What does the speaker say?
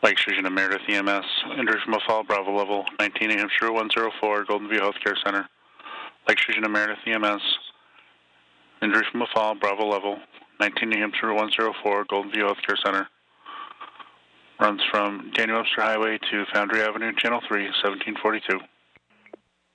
Lakes Region of Meredith EMS, injury from a fall, Bravo level, 19 New Hampshire 104, Golden View Healthcare Center. Lakes Region of Meredith EMS, injury from a fall, Bravo level, 19 New Hampshire 104, Golden View Healthcare Center. Runs from Daniel Webster Highway to Foundry Avenue, Channel 3, 1742.